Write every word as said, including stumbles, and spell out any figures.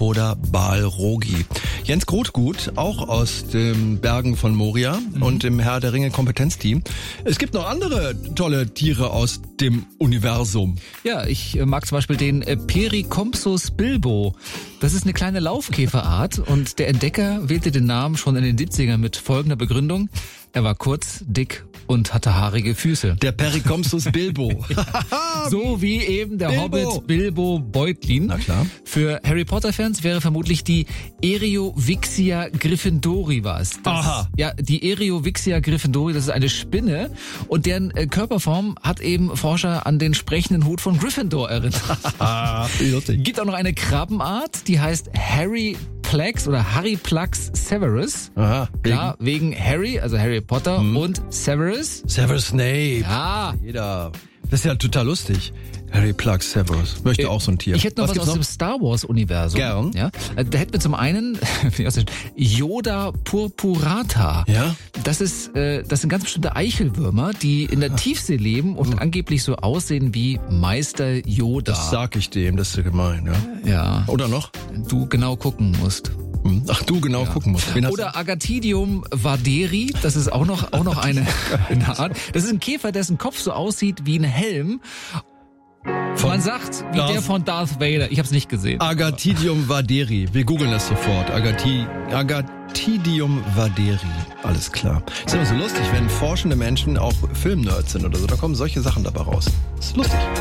oder Balrogi. Jens Grotgut, auch aus den Bergen von Moria mhm. und dem Herr der Ringe Kompetenzteam. Es gibt noch andere tolle Tiere aus dem Universum. Ja, ich mag zum Beispiel den Pericompsus bilbo. Das ist eine kleine Laufkäferart und der Entdecker wählte den Namen schon in den siebzigern mit folgender Begründung. Er war kurz, dick und hatte haarige Füße. Der Pericompsus bilbo. So wie eben der Bilbo. Hobbit Bilbo Beutlin. Na klar. Für Harry Potter-Fans wäre vermutlich die Eriovixia gryffindori was. Das, Aha. Ja, die Eriovixia gryffindori, das ist eine Spinne und deren äh, Körperform hat eben Forscher an den sprechenden Hut von Gryffindor erinnert. Gibt auch noch eine Krabbenart, die heißt Harry Plex oder Harryplex Severus. Aha. Klar, wegen Harry, also Harry Potter hm. und Severus. Severus Snape. Ja. Jeder. Das ist ja total lustig. Harryplex Severus. Möchte auch so ein Tier. Ich hätte noch was, was aus noch? dem Star Wars Universum. Gern. Ja, da hätten wir zum einen Yoda purpurata. Ja. Das ist, äh, das sind ganz bestimmte Eichelwürmer, die in der Tiefsee leben und hm. angeblich so aussehen wie Meister Yoda. Das sag ich dem, das ist gemein, ja. Ja. Oder noch? Du genau gucken musst. Ach, du genau ja. gucken musst. Oder Agathidium vaderi, das ist auch noch, auch noch eine, eine Art. Das ist ein Käfer, dessen Kopf so aussieht wie ein Helm. Von Man sagt, wie Darth der von Darth Vader. Ich habe es nicht gesehen. Agathidium vaderi. Wir googeln das sofort. Agathi, Agathidium vaderi. Alles klar. Ist immer so lustig, wenn forschende Menschen auch Filmnerds sind oder so. Da kommen solche Sachen dabei raus. Ist lustig.